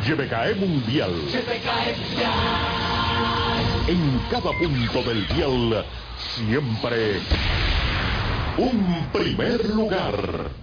YBKE Mundial. En cada punto del dial, siempre un primer lugar.